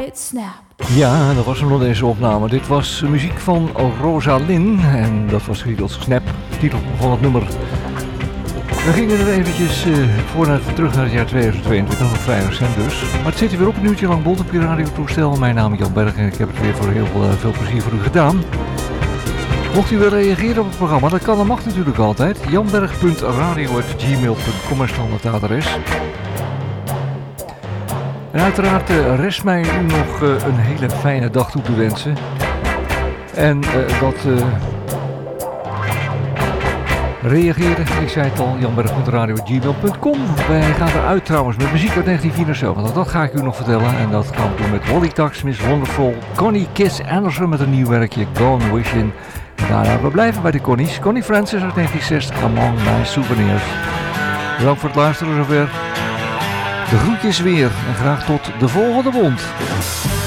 great snap. Ja, dat was hem nog deze opname. Dit was muziek van Rosalind en dat was getiteld Snap, titel van het nummer. We gingen er eventjes terug naar het jaar 2022, nog vrij recent dus. Maar het zit hier weer op een uurtje lang bond op je radiotoestel. Mijn naam is Jan Berg en ik heb het weer voor heel veel plezier voor u gedaan. Mocht u willen reageren op het programma, dat kan, dat mag natuurlijk altijd. janberg.radio@gmail.com is het adres. En uiteraard rest mij u nog een hele fijne dag toe te wensen. En reageren, ik zei het al, janberg.radio@gmail.com. Wij gaan eruit trouwens met muziek uit 1974, dat ga ik u nog vertellen. En dat gaan we doen met Wally Tax, Miss Wonderful, Connie Kiss Anderson met een nieuw werkje, Gone Wishing. En we blijven bij de Connies. Connie Francis uit 1960, Among My Souvenirs. Bedankt voor het luisteren zover. De groetjes weer en graag tot de volgende bond.